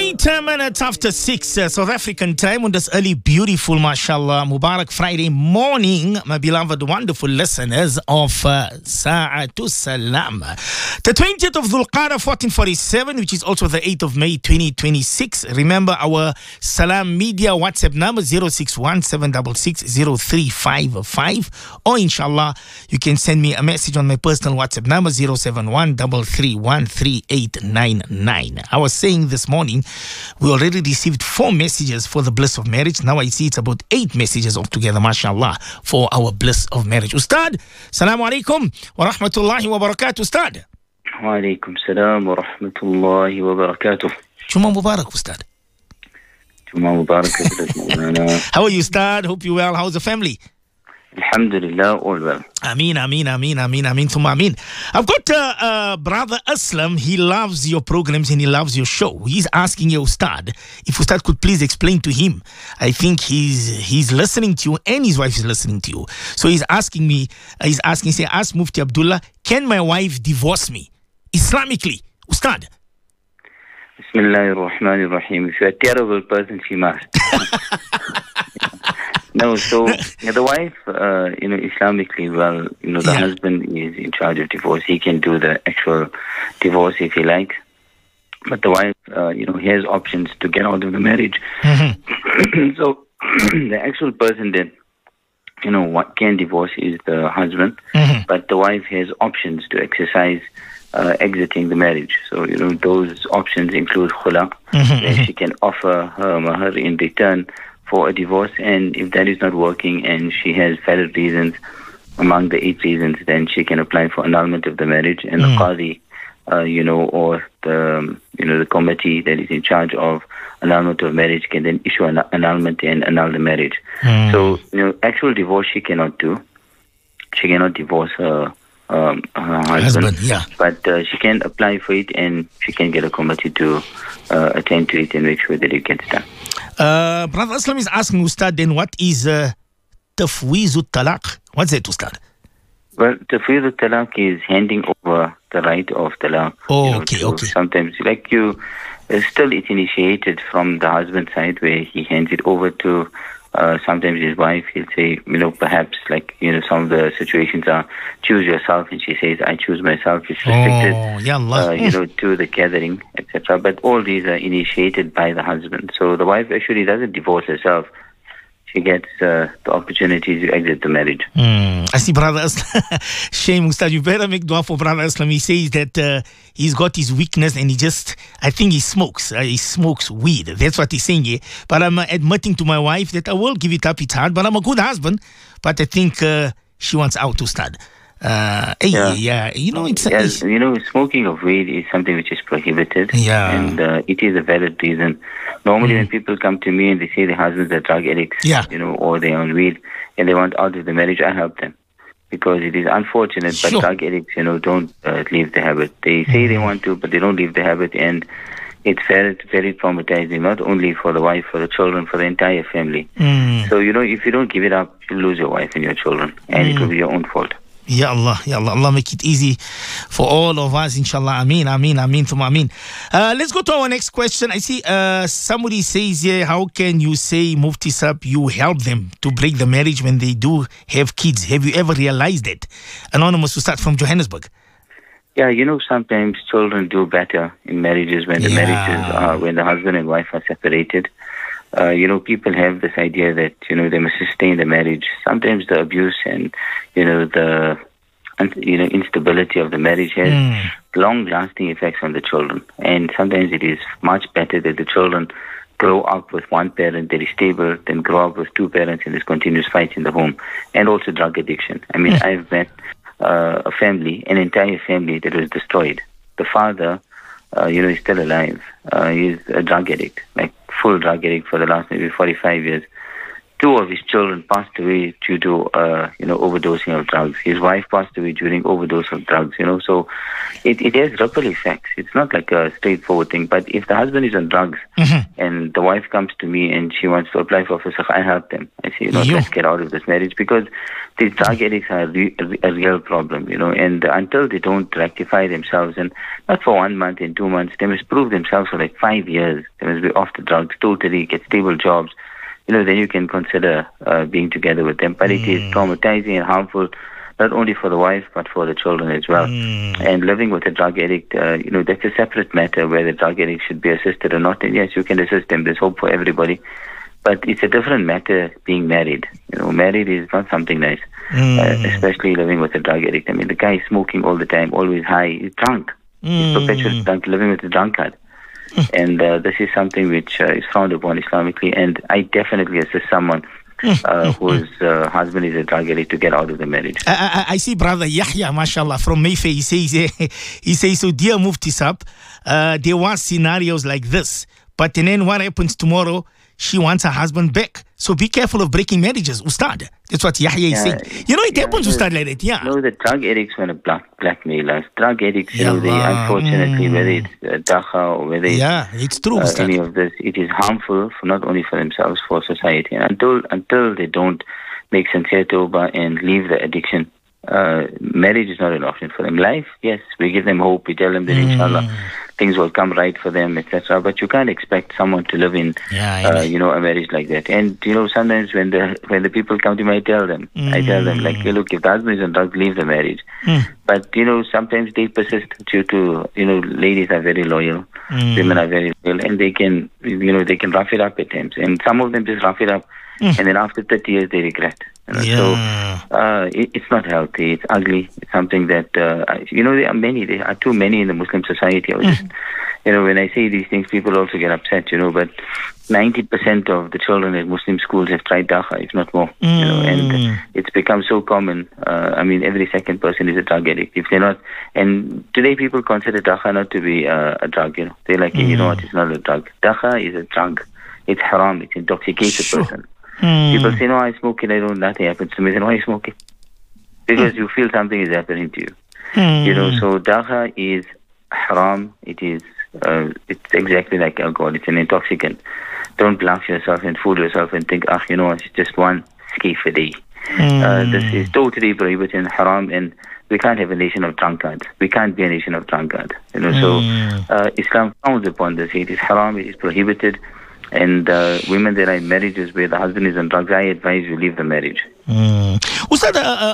8 minutes after 6 South African time on this early, beautiful, mashallah, Mubarak Friday morning, my beloved, wonderful listeners of Sa'atul Salam. The 20th of Dhul Qa'dah 1447, which is also the 8th of May 2026. Remember our Salam Media WhatsApp number 061-766-0355, or inshallah, you can send me a message on my personal WhatsApp number 071-333-13899. I was saying this morning, we already received 4 messages for the bliss of marriage. Now I see it's about 8 messages altogether, mashallah, for our bliss of marriage. Ustad, salamu alaikum wa rahmatullahi wa barakatuh, Ustad. Wa alaikum salam wa rahmatullahi wa barakatuh. Juma Mubarak, Ustad. Juma Mubarak. How are you, Ustad? Hope you're well. How's the family? Alhamdulillah, all well. Ameen, ameen, ameen, ameen, ameen, thumma ameen. I've got brother Aslam. He loves your programs and he loves your show. He's asking you, Ustad, if Ustad could please explain to him. I think he's listening to you and his wife is listening to you. So he's asking, say, ask Mufti Abdullah, can my wife divorce me Islamically? Ustad. Bismillahir Rahmanir Rahim. If you're a terrible person, she must. No, so the wife, Islamically, well, the husband is in charge of divorce. He can do the actual divorce if he likes. But the wife, he has options to get out of the marriage. Mm-hmm. So the actual person that, what can divorce is the husband. Mm-hmm. But the wife has options to exercise exiting the marriage. So, those options include khula, mm-hmm. where she can offer her mahar in return for a divorce, and if that is not working and she has valid reasons among the 8 reasons, then she can apply for annulment of the marriage, and the qadi, or the committee that is in charge of annulment of marriage can then issue an annulment and annul the marriage. So, actual divorce she cannot do. She cannot divorce her husband, but she can apply for it, and she can get a committee to attend to it and make sure that it gets done. Brother Aslam is asking, Ustad, then what is tafweezut talaq? What's that, Ustad? Well, tafweezut talaq is handing over the right of talaq. Oh, okay. Sometimes, still it's initiated from the husband's side, where he hands it over to sometimes his wife. He'll say, perhaps some of the situations are choose yourself, and she says, I choose myself. It's restricted, to the gathering, etc. But all these are initiated by the husband. So the wife actually doesn't divorce herself. She gets the opportunity to exit the marriage. I see, Brother Aslam. Shame, Ustad. You better make dua for Brother Aslam. He says that he's got his weakness and I think he smokes. He smokes weed. That's what he's saying here. But I'm admitting to my wife that I will give it up. It's hard, but I'm a good husband. But I think she wants out, Ustad. Smoking of weed is something which is prohibited. Yeah. And it is a valid reason. Normally when people come to me and they say their husbands are drug addicts, or they're on weed and they want out of the marriage, I help them. Because it is unfortunate, but drug addicts, don't leave the habit. They say they want to, but they don't leave the habit, and it's very, very traumatizing, not only for the wife, for the children, for the entire family. So, if you don't give it up, you lose your wife and your children, and it will be your own fault. Ya Allah, Allah make it easy for all of us, inshallah. Ameen, ameen, ameen, thumma ameen. Let's go to our next question. I see somebody says here, how can you say, Mufti Sahib, you help them to break the marriage when they do have kids? Have you ever realized that? Anonymous to start from Johannesburg. Yeah, sometimes children do better in marriages when the marriages are, when the husband and wife are separated. People have this idea that, they must sustain the marriage. Sometimes the abuse and, the instability of the marriage has long-lasting effects on the children. And sometimes it is much better that the children grow up with one parent that is stable than grow up with 2 parents and there's continuous fights in the home. And also drug addiction. I mean, I've met a family, an entire family that was destroyed. The father, is still alive. He's a drug addict, full drug addict for the last maybe 45 years. two of his children passed away due to, overdosing of drugs. His wife passed away during overdose of drugs, So it has ripple effects. It's not like a straightforward thing. But if the husband is on drugs and the wife comes to me and she wants to apply for fisq, I help them. I say, let's get out of this marriage, because these drug addicts are a real problem, and until they don't rectify themselves, and not for 1 month and 2 months, they must prove themselves for like 5 years. They must be off the drugs totally, get stable jobs, then you can consider being together with them. But it is traumatizing and harmful, not only for the wife, but for the children as well. And living with a drug addict, that's a separate matter, where the drug addict should be assisted or not. And yes, you can assist them. There's hope for everybody. But it's a different matter being married. Married is not something nice, especially living with a drug addict. I mean, the guy is smoking all the time, always high, he's drunk. He's perpetually drunk, living with a drunkard. And this is something which is frowned upon Islamically. And I definitely assist someone whose husband is a drug addict to get out of the marriage. I see Brother Yahya, mashallah, from Mayfair. He says, so dear Mufti Sab, there were scenarios like this. But then what happens tomorrow? She wants her husband back. So be careful of breaking marriages, Ustad. That's what Yahya is saying. It happens, Ustad, like that, the drug addicts want to blackmail us. Drug addicts, they unfortunately, whether it's Dacha or whether it's true, any of this, it is harmful not only for themselves, for society. And until they don't make sincere tawbah and leave the addiction, marriage is not an option for them. Life, yes, we give them hope. We tell them that inshallah things will come right for them, etc. But you can't expect someone to live in, a marriage like that. And sometimes when the people come to me, I tell them like, hey, look, if the husband is on drugs, leave the marriage. But sometimes they persist due to ladies are very loyal, women are very loyal, and they can rough it up at times. And some of them just rough it up, and then after 30 years they regret. So it's not healthy. It's ugly. It's something that there are many. There are too many in the Muslim society. I was just, when I say these things, people also get upset. But 90% of the children at Muslim schools have tried Dacha, if not more. And it's become so common. Every second person is a drug addict. If they're not, and today people consider Dacha not to be a drug. They're like, what? It's not a drug. Dacha is a drug. It's haram. It's intoxicates a person. People say, no, I smoke it, nothing happens to me. Then why are you smoking? Because you feel something is happening to you. So Dacha is haram. It is, it's exactly like alcohol. It's an intoxicant. Don't bluff yourself and fool yourself and think, it's just one skif a day. This is totally prohibited and haram, and we can't have a nation of drunkards. We can't be a nation of drunkards. So Islam frowns upon this. It is haram. It is prohibited. And women that are in marriages where the husband is on drugs, I advise you leave the marriage. Ustad,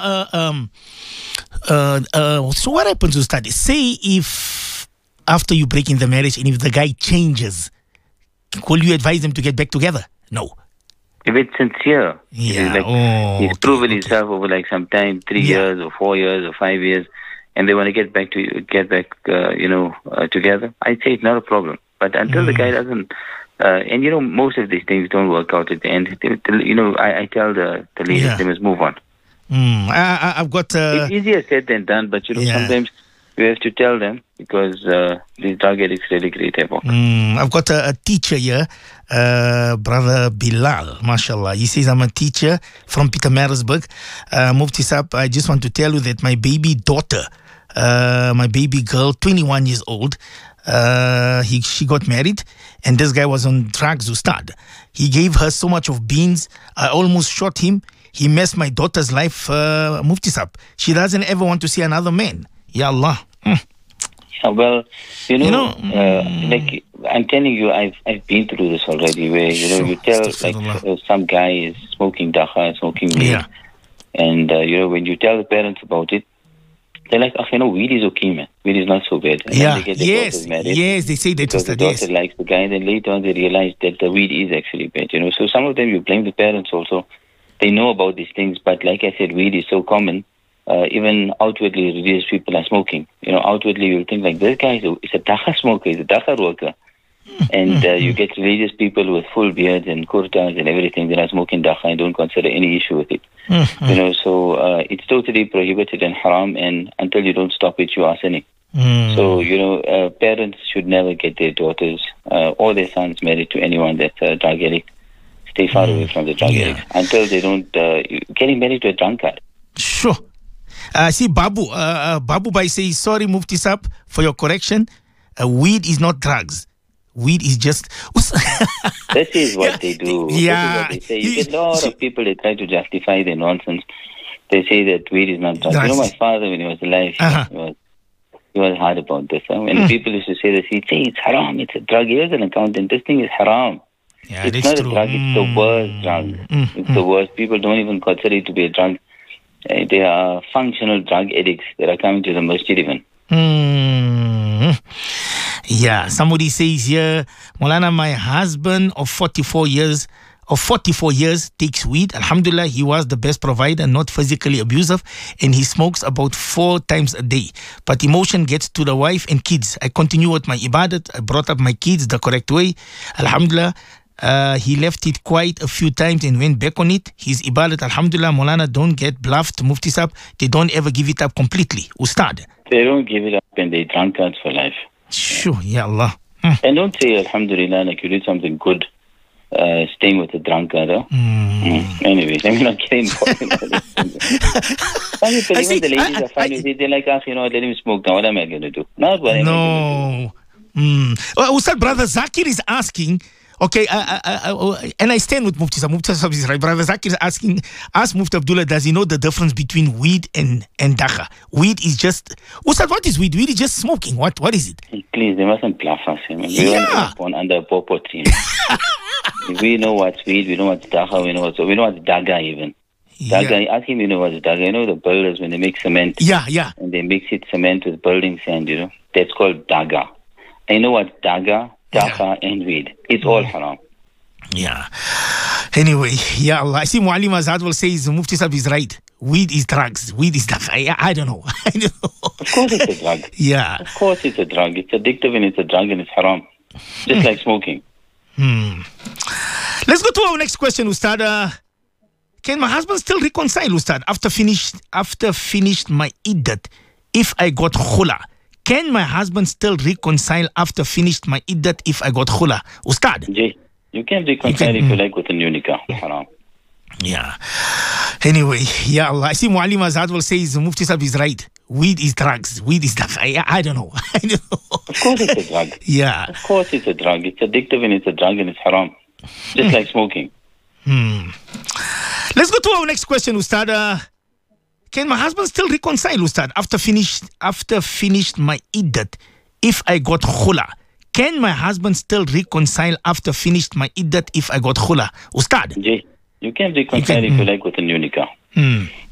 so what happens, Ustad? Say if after you break in the marriage and if the guy changes, will you advise them to get back together? No. If it's sincere, he's proven himself over like some time, 3 years or 4 years or 5 years, and they want to get back together, I'd say it's not a problem. But until the guy doesn't. Most of these things don't work out at the end. I tell the ladies they must move on. I've got. It's easier said than done, but sometimes you have to tell them because these drug addicts really create havoc. I've got a teacher here, Brother Bilal, mashallah. He says, I'm a teacher from Pietermaritzburg. Mufti Sab, I just want to tell you that my baby daughter, my baby girl, 21 years old, she got married, and this guy was on drugs, Ustad. He gave her so much of beans, I almost shot him. He messed my daughter's life, Mufti Sab. She doesn't ever want to see another man. Ya Allah. Yeah, well, like I'm telling you, I've been through this already. Where you tell like some guy is smoking dacha, smoking weed, and when you tell the parents about it, they're like, weed is okay, man. Weed is not so bad. And then they get their daughters married. Yes, they say that. Because the daughter likes the guy, and then later on they realize that the weed is actually bad. So some of them you blame the parents also. They know about these things, but like I said, weed is so common. Even outwardly, religious people are smoking. Outwardly you'll think like this guy is a dacha smoker, he's a dacha worker. And you get religious people with full beards and kurtas and everything that are smoking dacha and don't consider any issue with it. So it's totally prohibited and haram, and until you don't stop it, you are sinning. So, parents should never get their daughters or their sons married to anyone that's a drug addict. stay far away from the drug addicts until they don't getting married to a drunkard. Sure. See, Babu Bhai says, sorry, Mufti Sahab, for your correction. Weed is not drugs. Weed is just... This is what they do. Yeah. This is what they say. You get a lot of people, they try to justify their nonsense. They say that weed is not drugs. You know, my father, when he was alive, he was hard about this. When people used to say this, he'd say, it's haram, it's a drug. He was an accountant. This thing is haram. Yeah, it's not true. A drug, it's the worst drug. It's the worst. People don't even consider it to be a drug. They are functional drug addicts that are coming to the masjid even. Yeah, somebody says here, Maulana, my husband of 44 years takes weed. Alhamdulillah, he was the best provider, not physically abusive, and he smokes about 4 times a day. But emotion gets to the wife and kids. I continue with my ibadat. I brought up my kids the correct way. Alhamdulillah. He left it quite a few times and went back on it. His ibadat, alhamdulillah, Maulana, don't get bluffed, Mufti Sahab. They don't ever give it up completely. Ustad. They don't give it up and they drunkards for life. Sure, ya Allah. And don't say, alhamdulillah, like you did something good, staying with the drunkard. Anyway, let me not get involved in that. Even the ladies are fine with it. They're like, you know, let him smoke now. What am I going to do? Not what am I going to do. Ustad, brother Zakir is asking, okay, and I stand with Mufti Sahab. Mufti Sahab is right. Brother Zakir is asking, ask Mufti Abdullah, does he know the difference between weed and dagga? Weed is just... Ustad, what is weed? Weed is just smoking. What is it? Please, they mustn't bluff us. We weren't born under a popo tree. We know what's weed, we know what's dagga, we know what's dagga even. Dagga, ask him, you know what's dagga. You know the builders, when they make cement. Yeah. And they mix it cement with building sand, you know. That's called dagga. And you know what dagga and weed. It's all haram. Yeah. Anyway, ya Allah. I see Muallim Azad will say Mufti Sahab is right. Weed is drugs. Weed is drugs. I don't know. Of course it's a drug. Yeah. Of course it's a drug. It's addictive and it's a drug and it's haram. Just like smoking. Let's go to our next question, Ustad. Can my husband still reconcile, Ustad, after finished my iddat if I got khula? Can my husband still reconcile after finished my iddat if I got khula? Ustad? You can reconcile if you like with a new nikah. Haram. Yeah. Anyway, ya Allah. I see Muallim Azad will say Mufti Sahab is right. Weed is drugs. Weed is drugs. I don't know. Of course it's a drug. Yeah. Of course it's a drug. It's addictive and it's a drug and it's haram. Just like smoking. Let's go to our next question, Ustad. Can my husband still reconcile, Ustad, after finished my iddat if I got khula? Can my husband still reconcile after finished my iddat if I got khula? Ustad? You can reconcile if you like with a new nikah.